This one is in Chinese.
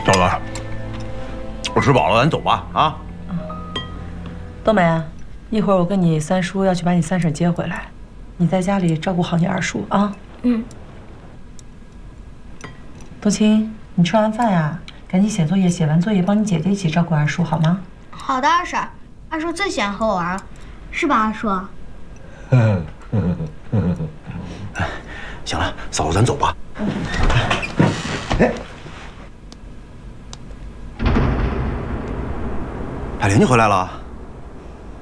嫂子，我吃饱了，咱走吧啊。 冬梅，一会儿我跟你三叔要去把你三婶接回来，你在家里照顾好你二叔啊。 嗯。 冬青，你吃完饭呀，赶紧写作业，写完作业帮你姐姐一起照顾二叔，好吗？ 好的，二婶。二叔最喜欢和我玩了，是吧，二叔？ 行了，嫂子，咱走吧。哎，海玲，你回来了。